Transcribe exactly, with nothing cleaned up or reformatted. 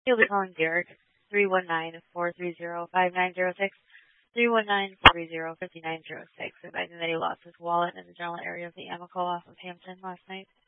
You'll be calling Derek, three one nine, four three zero, five nine zero six, three one nine, four three zero, five nine zero six, advising that he lost his wallet in the general area of the Amico off of Hampton last night.